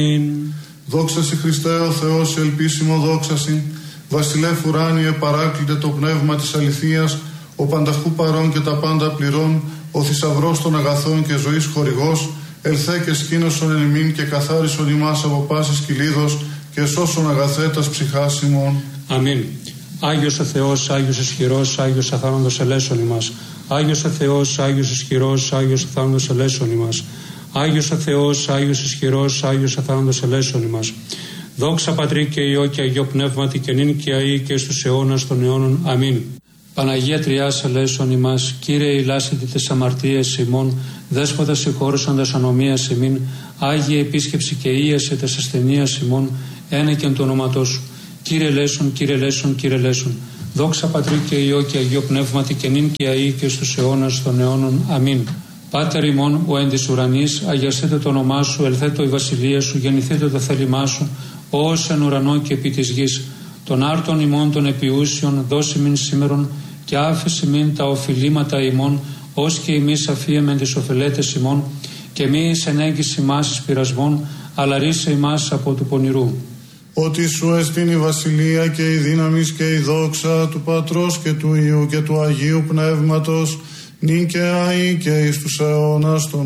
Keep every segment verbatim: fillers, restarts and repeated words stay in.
Δόξα σοι Χριστέ ο Θεός, ελπίσιμο δόξα σοι. Βασιλεύ ουράνιε παράκλητε το πνεύμα της αληθείας, ο πανταχού παρών και τα πάντα πληρών, ο θησαυρός των αγαθών και ζωής χορηγός, ελθέ και σκήνωσον εν ημίν και καθάρισον ημάς από πάσης κυλίδος και σώσον αγαθέτας ψυχάς ημών. Αμήν. Άγιος ο Θεός, Άγιος ισχυρός, Άγιος αθάνατος ελέσον ημάς. Άγιος ο Θεός, Άγιος ισχυρός, Άγιος αθάνατος ελέσον ημάς. Άγιος ο Θεός, Άγιος ισχυρός, Άγιος αθάνατος ελέσον ημάς. Δόξα Πατρί και Υιό και Αγίο Πνεύματι και νυν και αεί και στους αιώνας των αιώνων. Αμήν. Παναγία Τριάς ελέσον ημάς, Κύριε ηλάσητη τες αμαρτίες ημών, Δέσποτα συγχώρεσαντας ανομίας ημίν, Άγιε επίσκεψη και ίαση τες ασθενείας ημών, ένεκεν του ονόματός σου. Κύριε ελέσον, Κύριε ελέσον, Κύριε ελέσον. Δόξα Πατρί και Υιό και Αγίο Πνεύματι και νυν και αεί και στους αιώνας των αιώνων. Αμήν. Πάτερ ημών ο εν της ουρανής, αγιαστείτε το όνομά σου, ελθέτω η βασιλεία σου, γεννηθείτε το θέλημά σου, ως εν ουρανό και επί της γης. Των άρτων ημών των επιούσιων δώσει μην σήμερον και άφεση μην τα οφειλήματα ημών, ως και εμείς αφίεμεν τις οφελέτες ημών, και μη εις ενέγγις ημάς εις πειρασμών, αλλά ρίσε ημάς από του πονηρού. Ότι σου εστίν η βασιλεία και η δύναμις και η δόξα του Πατρός και του Υιού και του Αγίου Πνεύματος, νυν και αεί και εις τους αιώνας των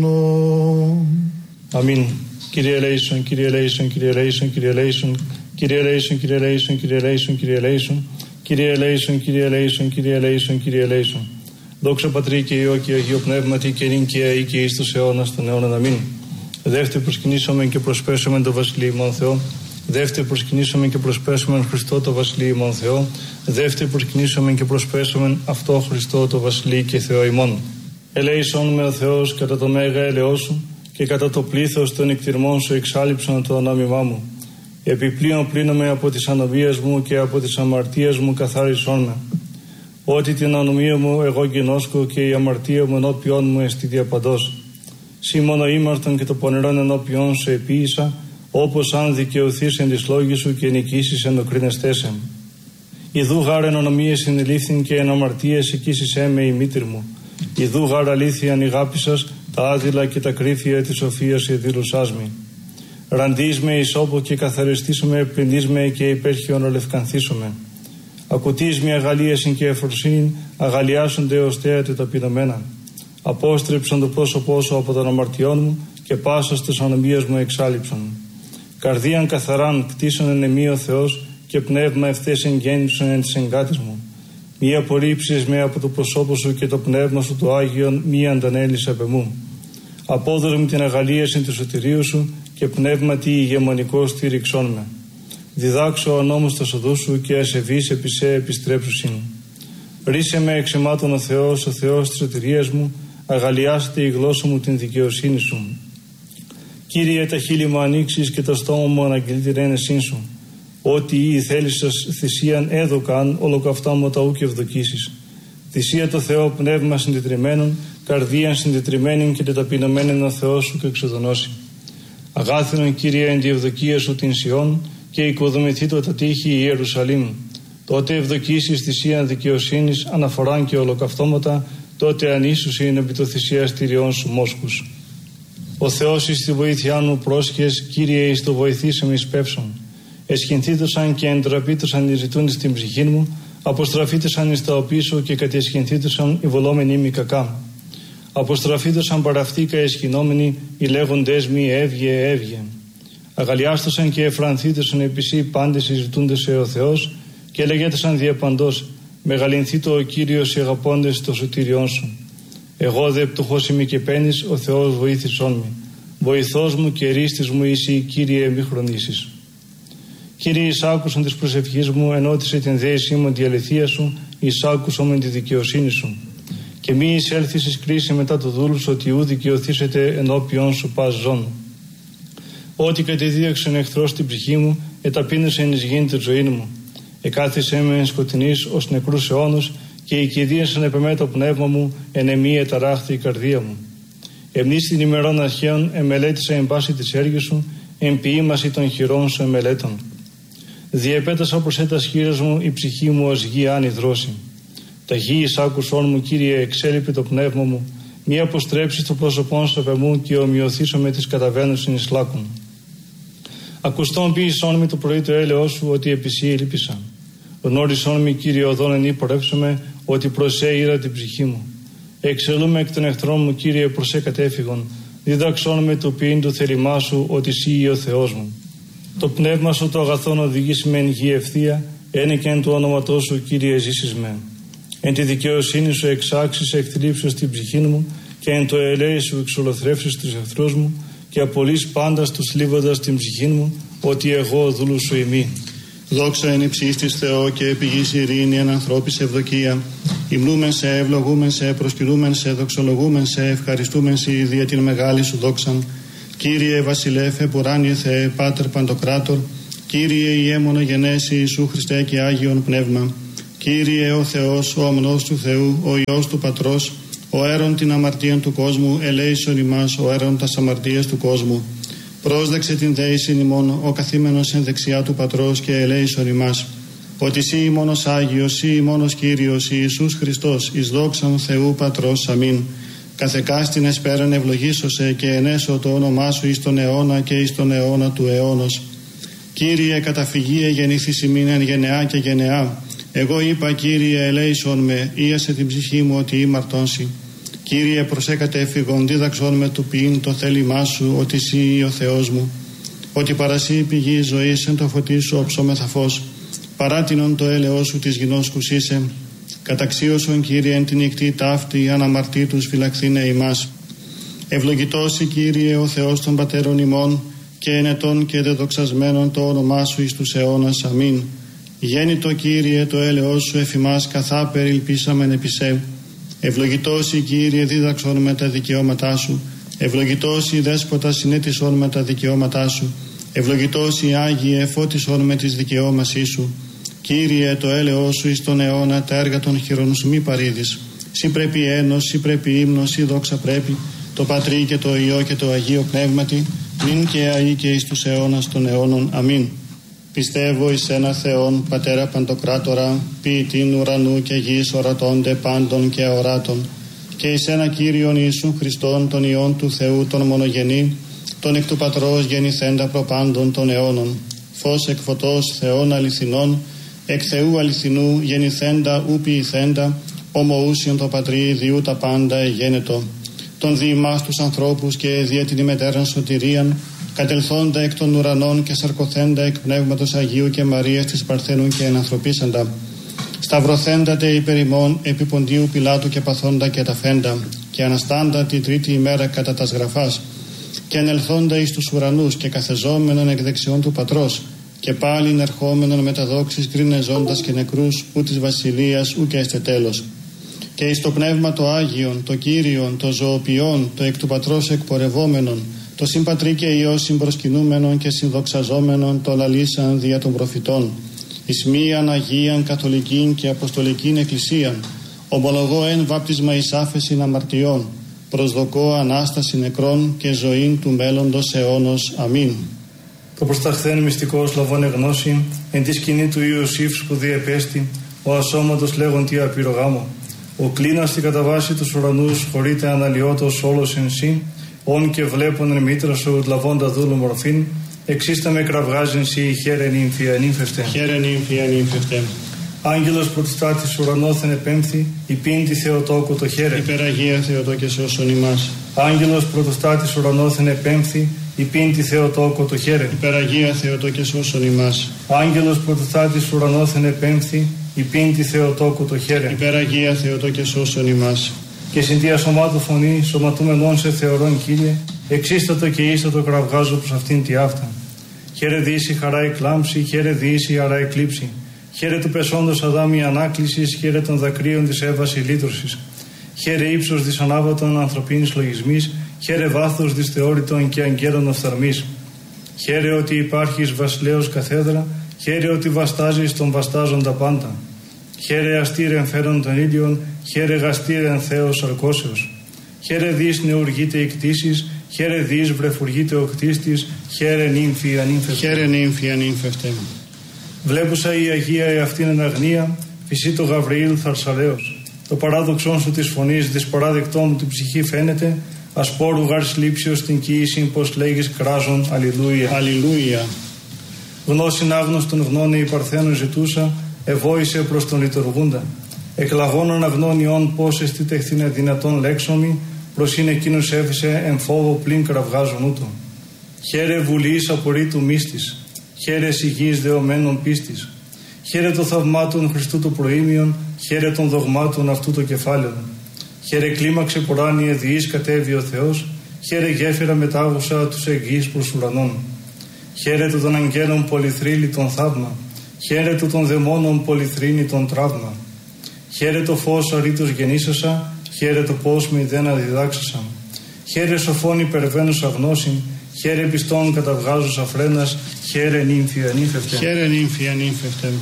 αιώνων. Αμήν. Κύριε ελέησον, Κύριε ελέησον, Κύριε ελέησον, Κύριε ελέησον, Κύριε ελέησον, Κύριε ελέησον, Κύριε ελέησον, Κύριε ελέησον, Κύριε ελέησον, Κύριε ελέησον, Κύριε ελέησον, Κύριε ελέησον. Δόξα Πατρί και Υιό και Αγίο Πνεύματι και νυν και αεί και εις τους αιώνας των αιώνων. Αμήν. Δεύτερη προσκυνήσομεν και προσπέσομεν το Βασιλείο ημών Θεό. Δεύτερη προσκυνήσομεν και προσπέσομεν Χριστό το Βασιλείο ημών Θεό. Δεύτερη προσκυνήσομεν και προσπέσομεν αυτό Χριστό το Βασιλείο και Θεό ημών. Ελέησον με ο Θεός κατά το μέγα έλεό σου και κατά το πλήθος των εκτιρμών σου εξάλειψον το ονόμημά μου. Επιπλέον πλύνομαι από τις ανομίες μου και από τις αμαρτίες μου καθάρισόν με. Ότι την ανομία μου εγώ γινώσκω και η αμαρτία μου ενώπιόν μου εστί διαπαντός. Σύ μόνο ήμαρτον και το πονηρόν ενώπιόν σου επίησα, όπως αν δικαιωθείς εν της λόγης σου και νικήσεις εν οκρίνεστέσαι. Ιδού γάρ εν ονομίες συνελήφθην και εν αμαρτίες εκείσισέ με η μήτρη μου. Ιδού γάρ αλήθεια ανηγάπησας τα άδειλα και τα κρύφια της σοφίας εδήλωσάς με. Ραντείς με ισόπο και καθαριστήσουμε, πλυνείς με και υπέρχιον ολευκανθήσουμε. Ακουτείς με αγαλίασιν και εφροσύνην, αγαλιάσονται ως θέατε ταπεινωμένα. Απόστρεψον το πρόσωπό σου από των αμαρτιών μου και πάσα στις ανομίες μου εξάλειψον. Καρδίαν καθαράν κτίσον εν εμεί ο Θεός και πνεύμα ευθέσεν γέννησον εν της εγκάτης μου. Μη απορρίψεις με από το προσώπο σου και το πνεύμα σου το Άγιον μη αντανέλεις απ' εμού. Απόδωρε μου την αγαλίαση του σωτηρίου σου και πνεύμα τι ηγεμονικό στήριξόν με. Διδάξω ο νόμος τα οδού σου και ασεβείς επί σε επιστρέψουσιν. Ρίσε με εξαιμάτων ο Θεός, ο Θεός της σωτηρίας μου, αγαλιάστε η γλώσσα μου την δικαιοσύνη σου. Κύριε, τα χείλη μου ανοίξεις και το στόμα μου αναγγελεί την ένεσήν σου. Ό,τι ή θέλεις σας θυσίαν έδωκαν, ολοκαυτά μου τα ου και ευδοκίσεις. Θυσία το Θεό πνεύμα συντετριμένων, καρδίαν συντετριμένην και τεταπεινωμένην ο Θεός σου και εξοδονώσει. Αγάθινον Κύριε εν τη ευδοκία σου την Σιών και οικοδομηθεί το τα τείχη η Ιερουσαλήμ. Τότε ευδοκίσεις θυσίαν δικαιοσύνης, αναφοράν και ολοκαυτώματα, τότε ανίσους είναι επί το θυσιαστηριών σου μόσχους. Ο Θεός εις τη βοήθειά μου πρόσχες, Κύριε εις το βοηθήσεμ εις πεύσον. Εσχυνθήτωσαν και εντραπήτωσαν οι ζητούντες στην ψυχή μου, αποστραφήτωσαν εις τα οπίσω και κατεσχυνθήτωσαν οι βολόμενοι μη κακά. Αποστραφήτωσαν παραυτήκα εσχυνόμενοι, οι λέγοντες μη έβγε έβγε. Αγαλιάστωσαν και εφρανθήτωσαν επισή πάντες οι ζητούντες σε ο Θεός και λέγετωσαν διαπαντός, μεγαλυνθήτω ο Κύριος οι αγαπώντες το σωτήριόν σου. Εγώ δε πτωχός είμαι και πένης, ο Θεός βοήθησόν με. Βοηθός μου και ρίστης μου εσύ, Κύριε, μη χρονίσεις. Κύριε, εισάκουσον της προσευχής μου, ενώτισε την δέησή μου τη αληθεία σου, εισάκουσον με τη δικαιοσύνη σου. Και μη εισέλθεις εις κρίση μετά του δούλου σου, ότι ου δικαιωθήσετε ενώπιον σου πας ζών. Ό,τι κατεδίωξεν εχθρός στην ψυχή μου, εταπείνωσε εις γήν τη ζωή μου. Εκάθισε με εν σκοτεινής ως νεκρούς αιώνους και οικηδίασαν επεμέ το πνεύμα μου, εν εμή εταράχθη η καρδία μου. Εμνείς την ημερών αρχαίων εμελέτησα εν πάση της έργης σου, εν ποιήμαση των χειρών σου εμελέτων. Διεπέτασα προς έτας χείρας μου, η ψυχή μου ως γη άνη δρόση. Τα γη εις άκουσόν μου, Κύριε, εξέλιπε το πνεύμα μου, μη αποστρέψεις το πρόσωπόν σου απ' εμού και ομοιωθήσω με τις καταβαίνουσιν εις λάκων. Ακουστών ποιησόν με το πρωί το έλεος σου, ότι επισή ελπίσαν. Γνώρισόν με, Κύριε, οδόν εν υπορεύσομαι, ότι προσέ ήρα την ψυχή μου. Εξελούμε εκ των εχθρών μου, Κύριε, προσέ κατέφυγον. Δίδαξόν με το ποιήν του θέλημά σου, ότι εσύ ο Θεός μου. Το πνεύμα σου το αγαθόν οδηγήσει με εν γη ευθεία, ένε και εν του όνοματός σου, Κύριε, ζήσεις με. Εν τη δικαιοσύνη σου εξάξεις εκθλίψεις την ψυχή μου, και εν το ελέη σου εξολοθρεύσεις τους εχθρούς μου, και απολύς πάντα τους θλίβοντας την ψυχή μου, ότι εγώ δούλου σου ημί. Δόξα εν υψίστης Θεό και επιγής ειρήνη εν ανθρώπης ευδοκία. Υμνούμεν σε, ευλογούμεν σε, προσκυνούμεν σε, δοξολογούμεν σε, ευχαριστούμεν σε δια την μεγάλη σου δόξαν. Κύριε Βασιλέφε, πουράνιε Θεέ, Πάτερ Παντοκράτορ, Κύριε Ιέμονο γενέσει Ιησού Χριστέ και Άγιον Πνεύμα. Κύριε ο Θεός, ο αμνός του Θεού, ο Υιός του Πατρός, ο αίρον την αμαρτία του κόσμου, ελέησον ημάς, ο αίρον τας αμαρτίας του κόσμου. Πρόσδεξε την δέησιν ημών, ο καθήμενος εν δεξιά του Πατρός και ελέησον ημάς. Ότι σύ ημώνος Άγιος, σύ ημώνος Κύριος, Ιησούς Χριστός, εις δόξαν Θεού Πατρός, αμήν. Καθεκάστην εσπέραν ευλογήσωσε και ενέσω το όνομά σου εις τον αιώνα και εις τον αιώνα του αιώνος. Κύριε, καταφυγίε γεννήθης ημίν εν γενεά και γενεά. Εγώ είπα, Κύριε, ελέησον με, ίασε την ψυχή μου ότι ήμαρτonsι. Κύριε, προσέκατε εφηγον, δίδαξον με του ποιήν το θέλημά σου, ότι εσύ ο Θεός μου. Ότι παρασύ πηγή ζωής εν το φωτί σου όψομεθα φως. Παράτινον το έλεος σου της γινός κουσίσε. Καταξίωσον, Κύριε, εν την νυχτή ταύτη, αναμαρτήτους φυλαχθήνε ημάς. Ευλογητώσει, Κύριε, ο Θεός των πατέρων ημών, και ενετών και δεδοξασμένων το όνομά σου εις τους αιώνας. Αμήν. Γέννητο, Κύριε, το έλεος σου εφημάς, καθά περιλπίσαμεν επισέ. Ευλογητώσει, Κύριε, δίδαξον με τα δικαιώματά σου. Ευλογητώσει, Δέσποτα, συνέτησον με τα δικαιώματά σου. Ευλογητώσει, Άγιε, φώτισον με τις δικαιώμασή σου. Κύριε, το έλεος σου εις τον αιώνα, τα έργα των χειρών σου μη παρήδεις. Συ πρέπει ένος, συ πρέπει ύμνος, συ δόξα πρέπει, το Πατρί και το Υιό και το Αγίο Πνεύματι, μην και αεί και εις τους αιώνας των αιώνων. Αμήν. Πιστεύω εις ένα Θεόν, Πατέρα Παντοκράτορα, ποιητήν ουρανού και γης, ορατώνται πάντων και αοράτων, και εις ένα Κύριον Ιησούν Χριστόν, τον Υιόν του Θεού, τον μονογενή, τον εκ του Πατρός γεννηθέντα προπάντων των αιώνων, φως εκ φωτός Θεών αληθινών, εκ Θεού αληθινού γεννηθέντα ου ποιηθέντα, ομοούσιον το Πατρί διού τα πάντα εγένετο, τον διημάς τους ανθρώπους και δια την ημετέραν σωτηρίαν, κατελθόντα εκ των ουρανών και σαρκωθέντα εκ Πνεύματος Αγίου και Μαρίας της Παρθένου και ενανθρωπίσαντα, σταυρωθέντατε υπερ ημών επί Ποντίου Πιλάτου και παθόντα και ταφέντα, και αναστάντα την τρίτη ημέρα κατά τας γραφάς, και ανελθόντα εις τους ουρανούς και καθεζόμενον εκ δεξιών του Πατρός, και πάλιν ερχόμενον με τα δόξης κρίνεζόντας και νεκρούς, ου της βασιλείας ου και έστε τέλος. Και εις το Πνεύμα το Άγιον, το Κύριον, το ζωοποιόν, το εκ του Πατρός εκπορευόμενον, το συμπατρί και Υιό συμπροσκυνούμενον και συνδοξαζόμενον, το λαλήσαν δια των προφητών, εις μίαν Αγίαν Καθολικήν και Αποστολικήν Εκκλησίαν, ομολογώ εν βάπτισμα εις άφεσιν αμαρτιών, προσδοκώ Ανάσταση νεκρών και ζωήν του μέλλοντος αιώνος. Αμήν. Το προσταχθέν μυστικός λαβώνε γνώση, εν τη σκηνή του Ιωσήφ σπουδή επέστη, ο ασώματος λέγον τι απειρογάμο. Ο κλίνας στην καταβάση τους ουρανούς χωρείται αναλυότος όλος εν σύ, όν και βλέπον εν μήτρα σου λαβώντα δούλου μορφήν, εξίστα με κραυγάζεν σύ χαίρε νύμφη ανύμφευτε. Χαίρε νύμφη ανύμφευτε. Άγγελος πρωτιστάτης ουρανόθεν επέμφθη, υπήντη Θεοτόκου το χαίρε. Υπεραγία Θεοτόκε σώσον ημάς. Άγγελος πρωτοστάτης ουρανόθεν επέμφθη, υπήντη Θεοτόκου το χαίρε. Υπεραγία Θεοτόκε σώσον ημάς. Άγγελος πρωτοστάτης ουρανόθεν επέμφθη, υπήντη Θεοτόκου το χαίρε. Υπεραγία Θεοτόκε σώσον ημάς. Και συν τη ασωμάτου φωνή, σωματούμενον σε θεωρών, Κύριε, εξίστατο και ίστατο κραυγάζω προς αυτήν τη αυτά. Χαίρε δύση χαρά εκλάμψη, χαίρε δύση χαρά εκλείψη. Χαίρε του πεσόντος Αδάμ η ανάκλησης, χαίρε των δακρύων της Εύας η λύτρωσης. Χαίρε ύψος της ανάβατων ανθρωπίνης λογισμής, χαίρε βάθος της θεώρητων και αγγέλων οφθαλμής. Χαίρε ότι υπάρχεις βασιλέως καθέδρα, χαίρε ότι βαστάζεις τον βαστάζοντα πάντα. Χαίρε αστήρεν φέρον των ήλιων, χαίρε γαστήρεν Θεός αρκώσεως. Χαίρε δις νεουργείται η κτήσης, χαίρε δις βρεφουργείται ο κτίστης, χαίρε νύμφη ανύμφευτε. Χαίρε νύμφη ανύμφευτε. Βλέπουσα η Αγία εαυτήν εν αγνία, φυσί το Γαβριήλ θαρσαλέως. Το παράδοξόν σου της φωνής, δυσπαράδεκτό μου την ψυχή φαίνεται, ασπόρου γαρ σλήψιος την κοίηση, πως λέγεις κράζον, αλληλούια. Αλληλούια. Γνώσιν άγνωστον γνώνε η Παρθένου ζητούσα, ευόησε προς τον λειτουργούντα. Εκλαγώνων αγνώνιον πώς εστι τεχθήνε δυνατόν λέξομη, προς είναι εκείνος έφυσε εν φόβο πλην κραυγάζουν ούτω. Χαίρε βουλής απορρίτου μίστης, χαίρε υγιής δεωμένων πίστης. Χαίρε το θαυμάτων Χριστού το προήμιον, χαίρε των δογμάτων αυτού το κεφάλαιο. Χαίρε κλίμαξε ποράνιε διής κατέβη ο Θεός, χαίρε γέφυρα μετάγουσα τους εγγύης προς ουρανών. Χαίρε του των αγγέλων πολυθρύλη τον θαύμα, χαίρε του των δαιμόνων πολυθρύνη τον τραύμα. Χαίρε το φως αρήτως γεννήσασα, χαίρε το πώς με ιδένα διδάξασα. Χαίρε σοφών υπερβαίνουσα γνώσιν, χαίρε πιστών καταβγάζουσα φρένας, χαίρε νύμφη ανήφευτε. Χαίρε νύμφη ανήφευτε.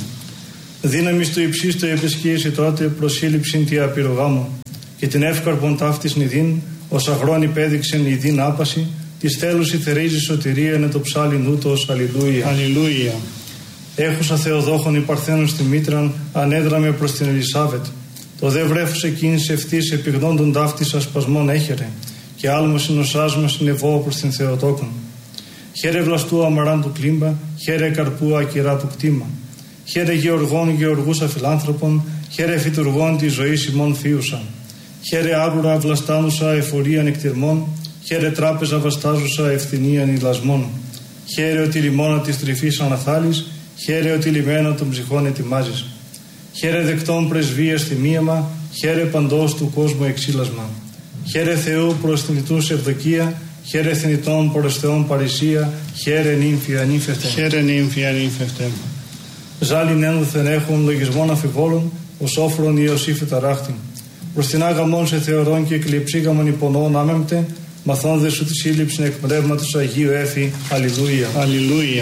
Δύναμις του υψίστου επισκίεση τότε προσύλληψην τη απειρογάμου, και την εύκαρπον ταύτης νηδίν, ως αγρόνι πέδειξεν νηδίν άπαση, της θέλους η θερίζει σωτηρία είναι το ψάλιν ούτως, αλληλούια. Αλληλούια. Έχουσα Θεοδόχων η Παρθένων στη μήτραν, ανέδραμε προς την Ελισάβετ. Το δε βρέφος εκείνης ευθύς επιγνώντων ταύτης ασπασμών έχερε, και άλμος νοσάσμα συνεβώ προς την Θεοτόκον. Χαίρε βλαστού αμαράν του κλίμπα, χαίρε καρπού ακυρά του κτήμα. Χαίρε γεωργών γεωργούσα φιλάνθρωπων, χαίρε φυτουργών τη ζωή ημών φίουσα. Χαίρε άβουρα βλαστάνουσα εφορία νεκτυρμών, χαίρε τράπεζα βαστάζουσα ευθυνίαν ηλασμών. Χαίρε ότι λιμώνα τη τρυφή αναθάλεις, χαίρε ότι λιμένο των ψυχών ετοιμάζεις. Χαίρε δεκτών πρεσβείας θυμίαμα, χαίρε παντός του κόσμου εξήλασμα. Χαίρε Θεού προς την λιτούς ευδοκία, χαίρε θνητών προς Θεόν παρησία, χαίρε νύμφη ανήφευτε. Χαίρε νύμφη ανήφευτε. Ζάλιν ένδοθεν έχουν λογισμών αφιβόλων, ως όφρον Ιωσήφη ταράχτη. Προς την άγαμον σε θεωρών και εκλειψήγαμον υπονών άμεμπτε, μαθών δε σου τη σύλληψη εκ πνεύματος Αγίου έφη. Αλληλούια. Αλληλούια.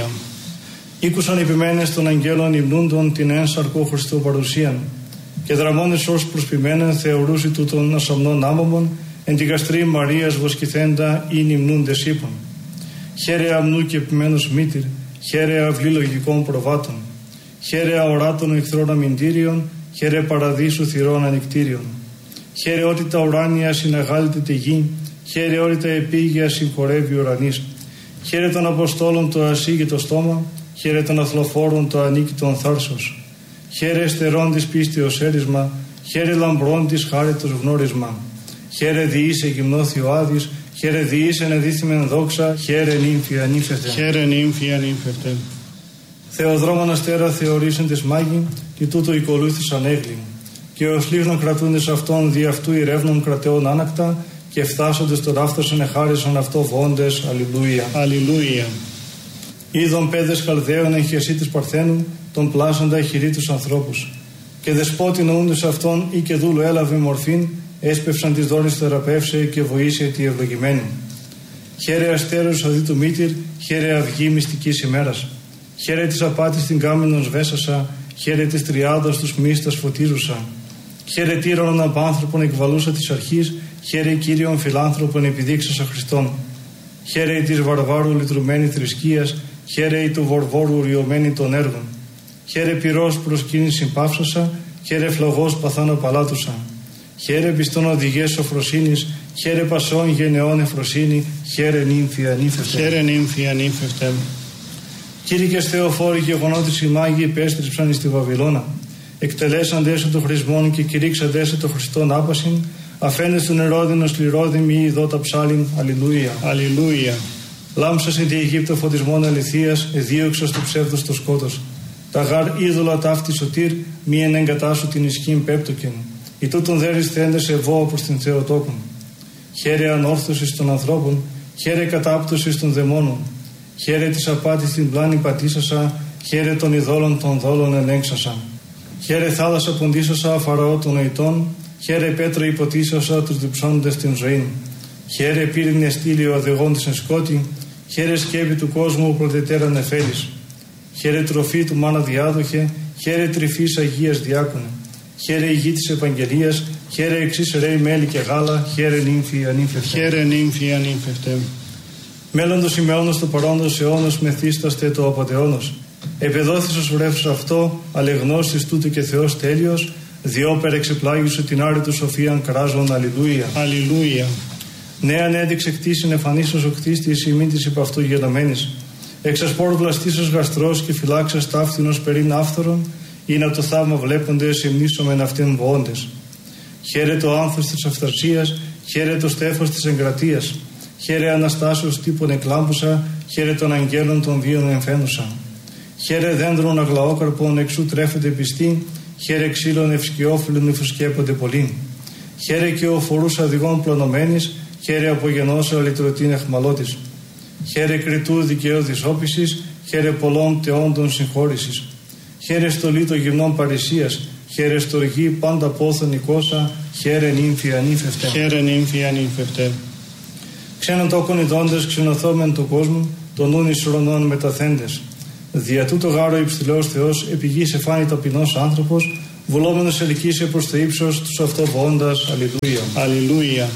Ήκουσαν επιμένες των αγγέλων υμνούντων την ένσαρκο Χριστού παρουσίαν, και δραμώνες ως προσπημένεν θεωρούσι του των ασαμνών άμωμων, εν τη γαστρή Μαρίας βοσκηθέντα ή υμνούντες ύπων. Χαίρε αμνού και επιμένους μήτηρ, χαίρε αυλή λογικών προβάτων. Χαίρε αοράτων εχθρών αμυντήριων, χαίρε παραδείσου θυρών ανοιχτήριων. Χαίρε ότι τα ουράνια συναγάλεται τη γη, χαίρε ότι τα επίγεια συγχωρεύει ουρανής. Χαίρε των Αποστόλων το ασύγητο στόμα, χαίρε των αθλοφόρων το ανίκητον θάρσος. Χαίρε εστερών της πίστεως έρισμα, χαίρε λαμπρών της χάριτος γνώρισμα. Χαίρε διήσε γυμνώθη ο Άδης, χαίρε διήσε ενεδίθημεν δόξα, χαίρε νύμφη ανήφευτε. Χαίρε νύμφη ανήφευτε. Θεοδρόμων αστέρα θεωρήσεν της μάγη, και τούτο οικολούθησαν έγκλη. Και ως λίγνων κρατούντες αυτών δι' αυτού ηρεύνων κρατεών άνακτα, και φτάσοντες τον άφθοσεν εχάρισαν αυτό βόντες. Αλληλούια. Αλληλούια. Είδων πέδες Καλδαίων εν χεσί της Παρθένου, τον πλάσαντα χειρί τους ανθρώπους. Και δεσπότη νοούντες αυτών ή και δούλου έλαβε μορφήν, έσπευσαν της δόλης θεραπεύσε και βοήσε τη ευλογημένη. Χαίρε αστέρος οδύ του μήτηρ, χαίρε αυγή μυστικής ημέρας. Χαίρε της απάτης την κάμινον σβέσασα, χαίρε της τριάδος τους μίστας φωτίζουσα. Χαίρε τύρων απάνθρωπων εκβαλούσα της αρχής, χαίρε Κύριον φιλάνθρωπον επιδείξασα Χριστόν. Χαίρε της βαρβάρου λυτρουμένη θρησκείας, χαίρε του βορβόρου ριωμένη των έργων. Χαίρε πυρός προσκύνη συμπαύσασα, χαίρε φλογός παθάνω παλάτουσα. Χαίρε πιστών οδηγές σοφροσύνης, χαίρε πασών γενεών εφροσύνη, χαίρε νύμφη ανήφευτε. Χαίρε νύμφη ανήφευτε. Κήρυκες Θεοφόροι γεγονότης οι μάγοι υπέστριψαν εις τη Βαβυλώνα. Εκτελέσαντες το χρησμόν και κηρύξαντες το Χριστόν άπασιν, αφένες του νερόδινος σκληρόδημοι ειδώτα ψάλιν. Αλληλούια. Αλληλούια. Λάμψασε τη Αιγύπτο φωτισμόν αληθείας, εδίωξας του ψεύδος το σκότος. Τα γάρ είδωλα ταύτη σωτήρ, μη εν εγκατάσου την ισχύν πέπτοκεν. Η τούτον δέρεις θέντες ευώ προς την Θεοτόκον. Χαίρε ανόρθωσης των ανθρώπων, χαίρε κατάπτωσης των δαιμόνων. Χαίρε της απάτης την πλάνη πατήσασα, χαίρε των ειδόλων των δόλων ελέγξασα. Χαίρε θάλασσα ποντίσασα φαραώ των νοητών, χαίρε πέτρο υποτίσασα τους διψώντες την ζωήν. Χαίρε πύρινε στήλιο οδηγών της εν σκότη, χαίρε σκέπη του κόσμου πρωτετέραν εφέλης. Χαίρε τροφή του μάνα διάδοχε, χαίρε τρυφής Αγίας διάκονε. Χαίρε η γη της επαγγελίας, χαίρε εξής ρέι μέλι και γάλα, χαίρε νύμφη ανήφευτε. Χαίρε νύμφη ανήφευτε. Μέλλοντος ημεώνος του παρόντος αιώνος μεθύσταστε το απατεώνος. Επεδόθησος βρέφους αυτό, αλεγνώστης τούτου και Θεός τέλειος, διόπερ εξεπλάγησου την άρη του σοφίαν κράζον. Αλληλούια. Αλληλούια. Νέαν έδειξε κτήσιν εφανίσος ο κτίστης ημίν της υπ' αυτού γενομένης. Εξασπόρ βλαστήσεως γαστρός και φυλάξας ταύτινος περίν άφθορον, ή να το θαύμα βλέποντες εμνήσομεν αυτήν βοώντες. Χαίρε το άνθος της αυθαρσίας, χαίρε το στέφος της εγκρατείας, χαίρε Αναστάσεως τύπων εκλάμπουσα, χαίρε των αγγέλων των βίων εμφαίνουσα. Χαίρε δέντρων αγλαόκαρπων εξού τρέφεται πιστή, χαίρε ξύλων ευσκιόφυλλων υφουσκέπονται πολύ. Χαίρε και ο φορούς αδειγών πλωνομένης, χαίρε απογενώσα λυτρωτήν εχμαλώτης. Χαίρε κριτού δικαίου δυσόπισης, χαίρε πολλών τεόντων συγχώρησης. Χαίρε στολή των γυμνών παρησίας, χαίρε στοργή πάντα πόθον οικόσα, χαίρε νύμφη ανήφευτε. Χαίρε νύμφη ανήφευτε. Ξένον τόκον ειδώντες ξενωθόμεν του κόσμου, των νουν εις ουρανών μεταθέντες. Δια τούτο γάρο υψηλός Θεός, επί γης εφάνη ταπεινός άνθρωπος, βουλόμενος ελκύσε προς το ύψος τους αυτοβοώντας. Αλληλούια. Αλληλούια.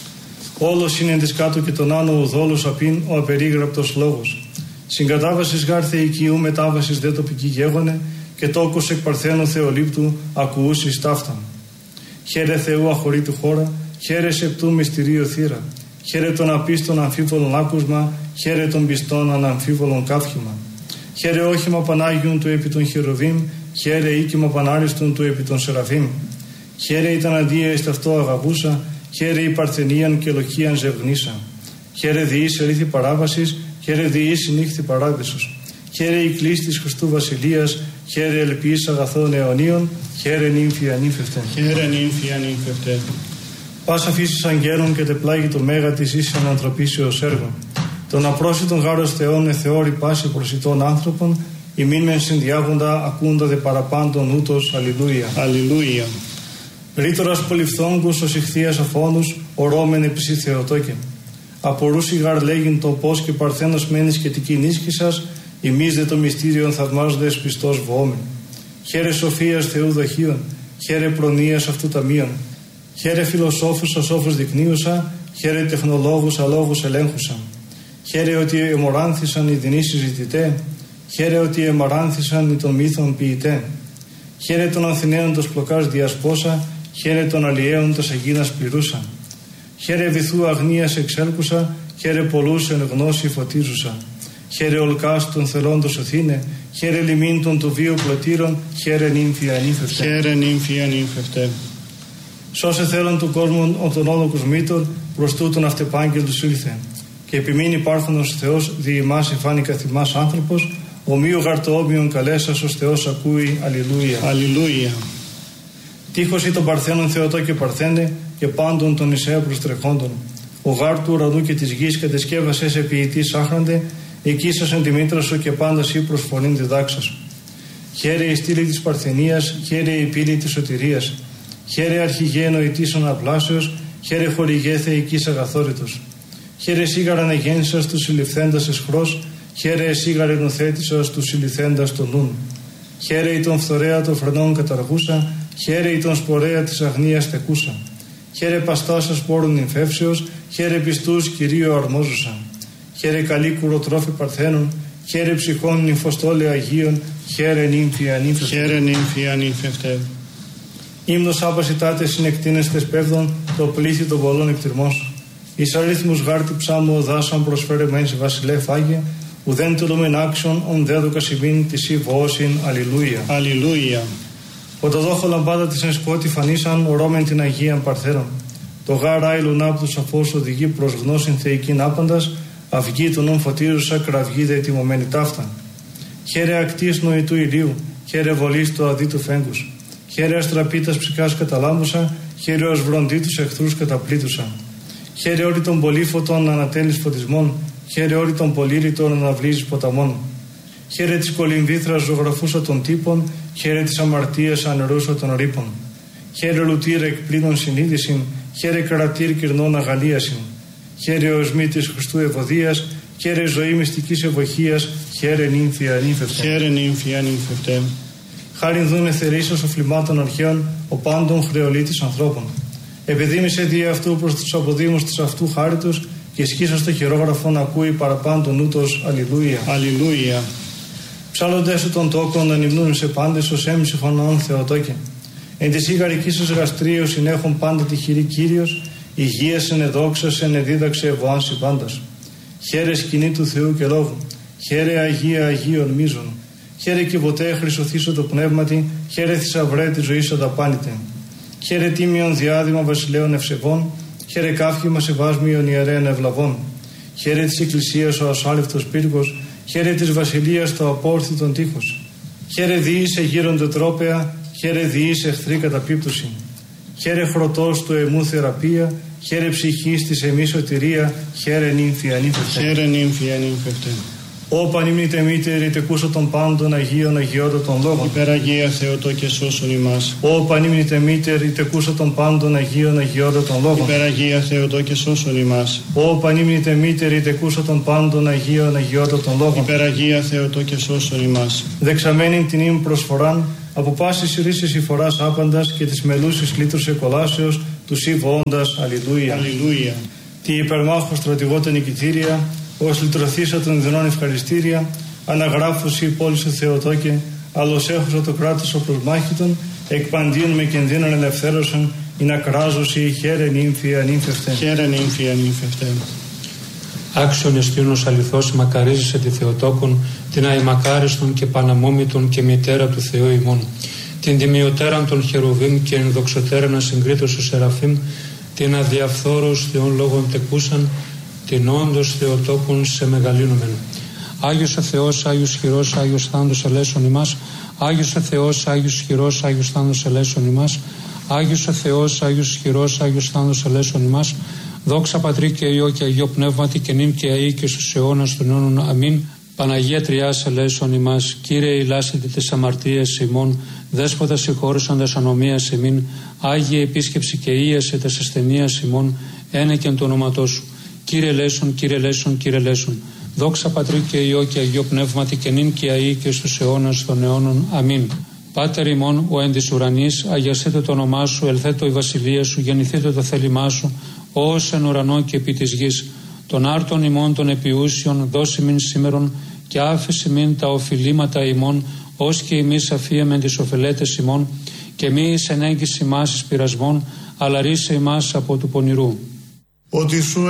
Όλος είναι της κάτω και τον άνω ουδόλους απειν ο απερίγραπτος λόγος. Συγκατάβασης γάρ θεϊκίου, μετάβασης δε τοπική γέγονε, και τόκος εκ παρθένου Θεολήπτου ακουούσεις ταύταν. Χαίρε Θεού αχωρήτου χώρα, χαίρε σεπτού μυστηρίου θύρα. Χαίρε των απίστων αμφίβολων άκουσμα, χαίρε των πιστών αναμφίβολων καύχημα. Χαίρε όχημα Πανάγιον του επί των χερουβίμ, χαίρε οίκημα Πανάριστον του επί των Σεραφείμ. Χαίρε ήταν αντία εις ταυτό αγαβούσα, χαίρε η παρθενίαν και λοχίαν ζευγνίσα. Χαίρε διής ερήθη παράβασης, χαίρε διής συνύχθη παράδεισος. Χαίρε η κλίση της Χριστού Βασιλείας, χαίρε ελπίς αγαθών αιωνίων, χαίρε νύμφη ανήφευτε. Χαίρε νύμφη ανήφευτε. Πάσα φύσης αγγέλων και τεπλάγει το μέγα της ίσης ανανθρωπίσεως έργων. Τον απρόσιτον γάρος Θεών εθεώρη πάση προσιτών άνθρωπων, ημίν μεν συνδιάγοντα ακούντα δε παραπάντων ούτως. Αλληλούια. Αλληλούια. Ρήτορας πολυφθόγκους ως ηχθείας αφώνους, ορώμεν επισή Θεοτόκεν. Απορούσι γαρ λέγειν το πώς και παρθένος μένεις και τική νίσκησας, ημείς δε το μυστήριον θαυμάζοντες πιστός βοόμεν. Χαίρε σοφίας Θεού δοχείων, χαίρε προνοίας αυτού ταμείων. Χαίρε φιλοσόφους ο σόφους δεικνύουσα, χαίρε τεχνολόγους αλόγους ελέγχουσα. Χαίρε ότι εμοράνθησαν οι δεινοί συζητητέ, χαίρε ότι εμαράνθησαν οι των μύθων ποιητέ. Χαίρε των Αθηναίων τος πλοκάς διασπόσα, χαίρε των αλλιέων τας Αγίνας πληρούσα. Χαίρε βυθού αγνίας εξέλκουσα, χαίρε πολλούς εν γνώση φωτίζουσα. Χαίρε ολκάς των θελόντος οθήνε, χαίρε λιμήν των του βίου πλωτήρων, χαίρε νύμφη ανήφευτε. Χαίρε νύμφη ανήφευτε. Σώσε θέλον του κόσμου ο των όλοκους μήτων, προς τούτον αυτεπάγγελτος ήλθε. Και επιμείνει υπάρχονος Θεός, δι' ημάς εφάνει καθημάς άνθρωπος, ομοίου γαρτοόμοιον καλέσας ως Θεός ακούει. Αλληλούια. Αλληλούια. Τείχος ή των Παρθένων Θεοτό και Παρθένε, και πάντων των Ισαία προστρεχόντων. Ο γάρ του ουρανού και της γης κατεσκεύασε σε ποιητής άχραντε, εκείσασεν τη μήτρα σου και πάντα σύ προσφωνήν διδάξας. Χαίρε η στήλη της Παρθενίας, χαίρε η πύλη της σωτηρίας. Χαίρε αρχηγέ νοητήσεων απλάσεως, χαίρε χορηγέ θεϊκής αγαθόρητος. Χαίρε σίγαρα ανεγέννησας του συλληφθέντας εσχρός, χαίρε σίγαρα ενοθέτησας του συλληφθέντας των νουν. Χαίρε η τον φθορέα των φρενών καταργούσα, χαίρε η τον σπορέα της αγνίας τεκούσα. Χαίρε παστάσας πόρων νυμφεύσεως, χαίρε πιστούς Κυρίου αρμόζουσα. Χαίρε καλή κουροτρόφη Παρθένων, χαίρε ψυχών νυμφοστόλε Αγίων, χαίρε νύμφη ανήφευτε. Χαίρε νύμφη ανήφευτε. Ύμνος άπασιτάτε συνεκτίνεστες πέβδον, το πλήθη των πολλών εκτιρμών σου. Εις αρίθμους γάρτη ψάμου οδάσαν προσφέρε μεν σε βασιλέ φάγε, ουδέν τουλούμεν άξιον, ον δέδοκα σημείν τη σύ βοώσιν. Αλληλούια. Αλληλούια. Οτοδόχο λαμπάδα της εν σκότη φανίσαν, ορώμεν την Αγίαν Παρθένων. Το γάρ άιλον άπτου σαφώς οδηγεί προς γνώσιν θεϊκήν άπαντας, αυγή του νουν φωτίζουσα, κραυγή δε ετοιμωμένη ταύτα. Χαίρε ακτής νοητού ηλίου, χαίρε βολής του αδίτου φέγγους. Χαίρε αστραπίτας ψυχάς καταλάμουσα, χαίρε ως βροντίτους εχθρούς καταπλήτουσα. Χαίρε όρι των πολύφωτων ανατέλεις φωτισμών, χαίρε όρι των πολύρητων αναβλύζεις ποταμών. Χαίρε της κολυμβήθρας ζωγραφούσα των τύπων, χαίρε της αμαρτίας ανερούσα των ρήπων. Χαίρε λουτήρ εκπλήνων συνείδησιν, χαίρε κρατήρ κυρνών αγαλίασιν. Χαίρε οσμή της Χριστού ευωδίας, χαίρε ζωή μυστικής ευωχίας, χαίρε νύμφη ανήφευτε. Χαίρε νύμφη ανήφευτε. Χάριν δουν εθερίσας οφλημάτων αρχαίων, ο πάντων χρεολίτης ανθρώπων. Επιδήμησε δι' αυτού προς τους αποδήμους της αυτού χάριτος και σκίσα στο χειρόγραφο να ακούει παραπάντων ούτως. Αλληλούια. Αλληλούια. Ψάλλοντες σου των τόκων να νυμνούν σε πάντες ως έμψυχον όν Θεοτόκεν. Εν της ήγαρικής σας γαστρίου συνέχουν πάντα τη χειρή Κύριος, υγείας εν εδόξας εν εδίδαξε ευωάνση πάντας. Χαίρε σκηνή του Θεού και λόγου. Χαίρε Αγία Αγίων μίζων. Χαίρε κυβωτέ χρυσοθύσω το πνεύματι. Χαίρε θησαυρέ τη ζωή αδαπάνητε. Χαίρε τίμιον διάδημα βασιλέων ευσεβών. Χαίρε κάφημα σεβάσμιον ιερέων ευλαβών. Χαίρε της Εκκλησίας ο ασάλευτος πύργος. Χαίρε της βασιλείας το απόρθητον τείχος. Χαίρε διήσε γύρονται τρόπεα. Χαίρε διήσε εχθρή καταπίπτωση. Χαίρε χρωτός του εμού θεραπεία. Χαίρε ψυχής της εμείς σωτηρία. Χαίρε νύμφη ανήφευτε. Χαίρε νύμφη ανήφευτε. Ω πανύμνητε μήτερη τεκούσω των πάντων Αγίων Αγιώτατων λόγων. Υπεραγία Θεοτό και σώσον ημάς. Ω πανύμνητε μήτερη τεκούσω των πάντων Αγίων Αγιώτατων λόγων. Υπεραγία Θεοτό και σώσον ημάς. Ω πανύμνητε μήτερη τεκούσω των πάντων Αγίων Αγιώτατων λόγων. Υπεραγία Θεοτό και σώσον ημάς. Δεξαμένην την ύμ προσφοράν από πάσης ρίσης υφοράς άπαντας και της μελούσης λύτρωσε κολάσεως του σύβοντας. Αλληλούια. Αλληλούια. Τη υπερμάχο στρατηγότα νικητήρια, ως λυτρωθήσα των δεινών ευχαριστήρια, αναγράφωση πόλη σου Θεοτόκε, άλλος έχωσα το κράτος ο προσμάχητον, εκπαντίον με κινδύνων ελευθέρωσαν, ή να κράζωση χαίρε νύμφη ανήμφευτε. Χαίρε νύμφη ανήμφευτε. Άξιον εστίονος αληθώς μακαρίζεσαι τη Θεοτόκον, την αημακάριστον και παναμόμητον και μητέρα του Θεού ημών, την τιμιωτέραν των χερουβίμ και ενδοξωτέραν ασυγκρίτως ο Σεραφείμ, την αδιαφθόρους Θεών λόγων τεκούσαν, την όντως Θεοτόκον σε μεγαλύνομεν. Άγιος ο Θεός, Άγιος χειρός, Άγιος θάνατος ελέσον ημάς. Άγιος ο Θεός, Άγιος χειρός, Άγιος θάνατος ελέσον ημάς. Άγιος ο Θεός, Άγιος χειρός, Άγιος θάνατος ελέσον ημάς. Δόξα Πατρί και Υιό και Αγίο Πνεύματι και νυν και αεί και στους αιώνας των αιώνων. Αμήν. Παναγία Τριάς ελέσον ημάς. Κύριε ηλάσετε τις αμαρτίες ημών. Δέσποτα συγχώρησαντας ανομίας ημίν. Άγιε επίσκεψη και ίασε τας ασθενείας ημών. Ένεκεν το όνοματό σου. Κύριε Λέσον, Κύριε Λέσον, Κύριε Λέσον. Δόξα Πατρί και Υιό και Αγίο Πνεύματι και νυν και αεί και στους αιώνας των αιώνων. Αμήν. Πάτερ ημών, ο εν της ουρανής, αγιασθήτω το όνομά σου, ελθέτω η βασιλεία σου, γεννηθήτω το θέλημά σου, ως εν ουρανό και επί της γης. Των άρτων ημών των επιούσιων, δώσει μην σήμερον, και άφηση μην τα οφειλήματα ημών, ως και εμείς αφίεμεν τις οφελέτες ημών, και μη εις ενέγγιση ημάς εις πειρασμών, αλλά ρίσε ημάς από του πονηρού. Ότι σου